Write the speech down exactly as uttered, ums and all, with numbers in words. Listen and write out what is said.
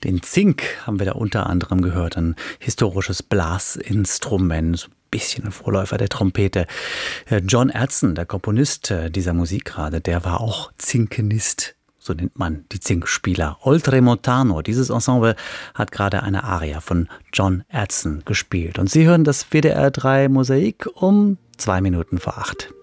Den Zink haben wir da unter anderem gehört, ein historisches Blasinstrument, so ein bisschen ein Vorläufer der Trompete. John Erzen, der Komponist dieser Musik gerade, der war auch Zinkenist. So nennt man die Zinkspieler. Oltremontano, dieses Ensemble hat gerade eine Aria von John Erzen gespielt. Und Sie hören das W D R drei Mosaik um zwei Minuten vor acht.